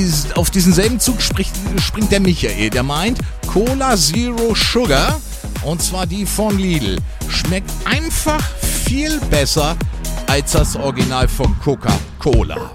Auf diesen selben Zug springt der Michael. Der meint Cola Zero Sugar, und zwar die von Lidl. Schmeckt einfach viel besser als das Original von Coca-Cola.